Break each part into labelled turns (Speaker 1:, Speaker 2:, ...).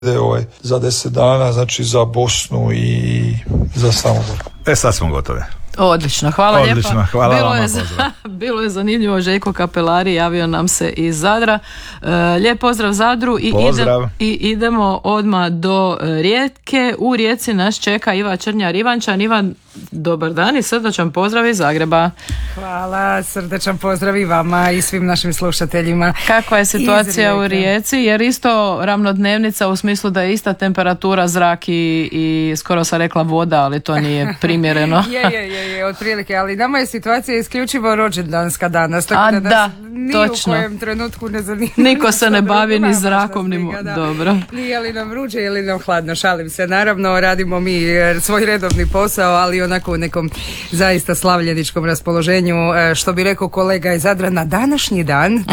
Speaker 1: za 10 dana, znači za Bosnu i za Samobor.
Speaker 2: Sad smo gotove.
Speaker 3: Odlično, hvala lijepa.
Speaker 2: Hvala
Speaker 3: bilo je zanimljivo. Željko Kapelari javio nam se iz Zadra. Lijep pozdrav Zadru i idemo odmah do Rijeke. U Rijeci nas čeka Iva Črnjar-Ivančan. Ivan, dobar dan i srdačan pozdrav iz Zagreba.
Speaker 4: Hvala, srdačan pozdrav i vama i svim našim slušateljima.
Speaker 3: Kakva je situacija u Rijeci? Jer isto ravnodnevnica u smislu da je ista temperatura, zrak i skoro sam rekla voda, ali to nije primjereno.
Speaker 4: je, otprilike, ali nama je situacija isključivo rođendanska danas, tako da nas ni
Speaker 3: točno.
Speaker 4: U kojem trenutku ne zanima.
Speaker 3: Niko se ne bavi ni zrakom, ni dobro.
Speaker 4: Nije li nam vruće ili nam hladno, šalim se. Naravno, radimo mi svoj redovni posao, ali onako u nekom zaista slavljeničkom raspoloženju, što bi rekao kolega iz Zadra, na današnji dan,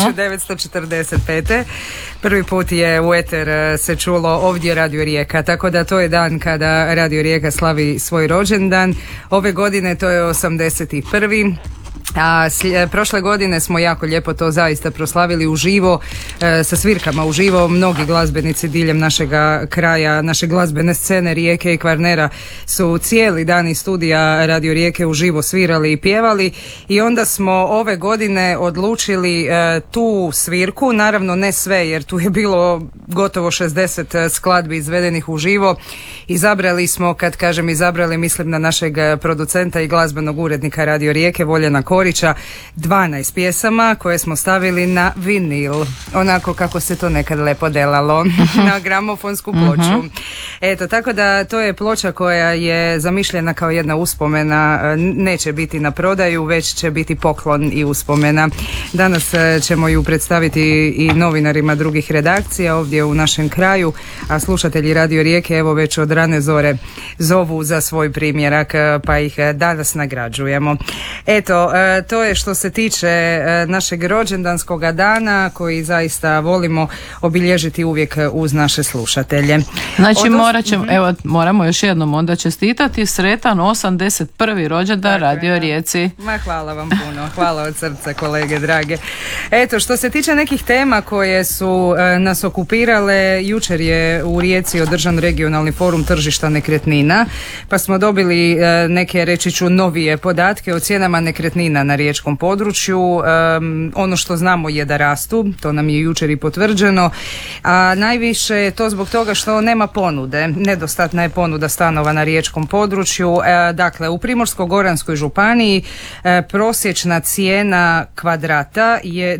Speaker 4: 1945. Prvi put je u eter se čulo ovdje Radio Rijeka, tako da to je dan kada Radio Rijeka slavi svoj rođendan. Ove godine to je 81. A prošle godine smo jako lijepo to zaista proslavili uživo, sa svirkama uživo. Mnogi glazbenici diljem našega kraja, naše glazbene scene Rijeke i Kvarnera su cijeli dan iz studija Radio Rijeke uživo svirali i pjevali, i onda smo ove godine odlučili tu svirku, naravno ne sve jer tu je bilo gotovo 60 skladbi izvedenih uživo. Izabrali smo, kad kažem izabrali, mislim na našeg producenta i glazbenog urednika Radio Rijeke Voljana Korića, 12 pjesama koje smo stavili na vinil, onako kako se to nekad lepo delalo, na gramofonsku ploču. Eto, tako da to je ploča koja je zamišljena kao jedna uspomena, neće biti na prodaju, već će biti poklon i uspomena. Danas ćemo ju predstaviti i novinarima drugih redakcija ovdje u našem kraju, a slušatelji Radio Rijeke evo već od rane zore zovu za svoj primjerak, pa ih danas nagrađujemo. Eto, to je što se tiče našeg rođendanskog dana koji zaista volimo obilježiti uvijek uz naše slušatelje.
Speaker 3: Znači moramo još jednom onda čestitati sretan 81. rođendan Radio Rijeci.
Speaker 4: Ma hvala vam puno, hvala od srca kolege drage. Eto, što se tiče nekih tema koje su nas okupirale, jučer je u Rijeci održan regionalni forum tržišta nekretnina, pa smo dobili neke, reći ću, novije podatke o cijenama nekretnina na riječkom području. Ono što znamo je da rastu, to nam je jučer i potvrđeno, a najviše je to zbog toga što nema ponude, nedostatna je ponuda stanova na riječkom području. Dakle, u Primorsko-goranskoj županiji prosječna cijena kvadrata je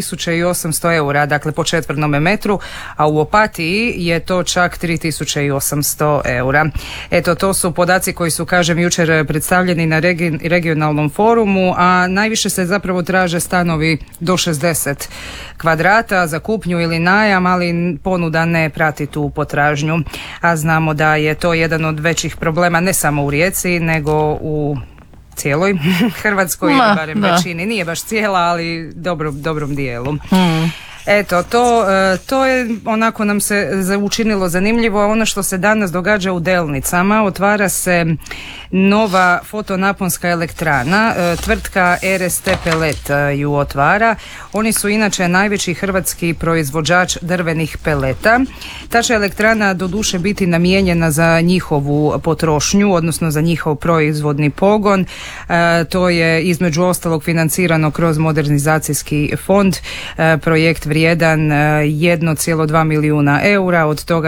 Speaker 4: 2800 eura, dakle po četvrtnome metru, a u Opatiji je to čak 3800 eura. Eto, to su podaci koji su, kažem, jučer predstavljeni na regionalnom forumu, a najviše se zapravo traže stanovi do 60 kvadrata za kupnju ili najam, ali ponuda ne prati tu potražnju, a znamo da je to jedan od većih problema ne samo u Rijeci, nego u cijeloj Hrvatskoj, barem većini, nije baš cijela, ali dobrom dijelu. Eto, to je onako nam se učinilo zanimljivo. Ono što se danas događa u Delnicama, otvara se nova fotonaponska elektrana, tvrtka RST Pelet ju otvara. Oni su inače najveći hrvatski proizvođač drvenih peleta. Ta će elektrana doduše biti namijenjena za njihovu potrošnju, odnosno za njihov proizvodni pogon. To je između ostalog financirano kroz modernizacijski fond, projekt vrijedan 1,2 milijuna eura, od toga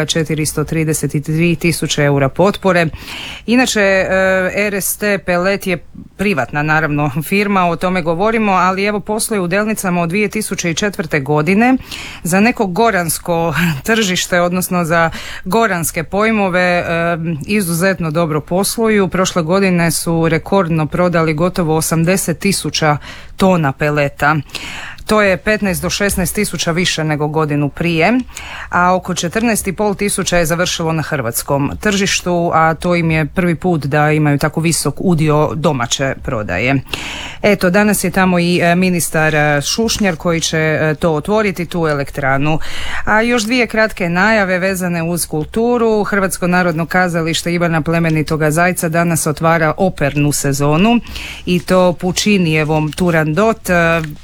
Speaker 4: 433 tisuće eura potpore. Inače, RST Pelet je privatna, naravno, firma, o tome govorimo, ali evo posluje u Delnicama od 2004. godine za neko goransko tržište, odnosno za goranske pojmove, izuzetno dobro posluju. Prošle godine su rekordno prodali gotovo 80 tisuća tona peleta. To je 15 do 16 tisuća više nego godinu prije, a oko 14,5 tisuća je završilo na hrvatskom tržištu, a to im je prvi put da imaju tako visok udio domaće prodaje. Eto, danas je tamo i ministar Šušnjar koji će to otvoriti, tu elektranu. A još dvije kratke najave vezane uz kulturu. Hrvatsko narodno kazalište Ivana Plemenitoga Zajca danas otvara opernu sezonu, i to Puccinijevom Turandot.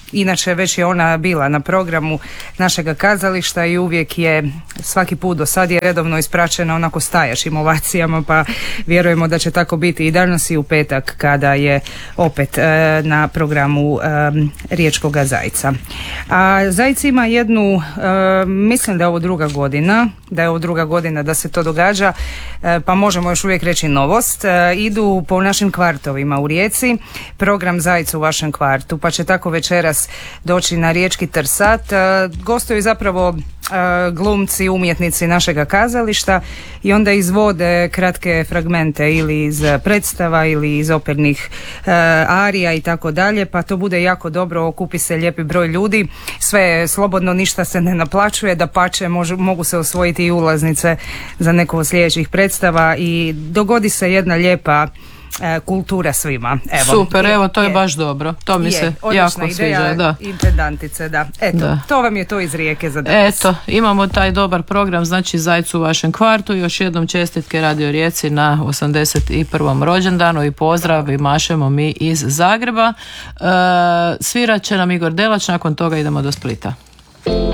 Speaker 4: inače već je ona bila na programu našega kazališta i uvijek je svaki put do sad je redovno ispraćena onako stajaćim ovacijama, pa vjerujemo da će tako biti i danas i u petak kada je opet na programu Riječkoga Zajca. A Zajec ima jednu, mislim da je ovo druga godina da se to događa, pa možemo još uvijek reći novost. Idu po našim kvartovima u Rijeci, program Zajec u vašem kvartu, pa će tako večeras doći na Riječki Trsat. Gostuju zapravo glumci, umjetnici našega kazališta i onda izvode kratke fragmente ili iz predstava ili iz opernih arija i tako dalje, pa to bude jako dobro, okupi se lijepi broj ljudi, sve je slobodno, ništa se ne naplaćuje, dapače mogu se osvojiti i ulaznice za neku od sljedećih predstava i dogodi se jedna lijepa kultura svima. Evo,
Speaker 3: super, evo to je baš dobro. To mi se jako sviđa. Da.
Speaker 4: Intendantice, da. Eto, da. To vam je to iz Rijeke za danas.
Speaker 3: Eto, imamo taj dobar program, znači Zajcu u vašem kvartu. Još jednom čestitke Radio Rijeci na 81. rođendanu i pozdrav i mašemo mi iz Zagreba. Svirat će nam Igor Delač, nakon toga idemo do Splita.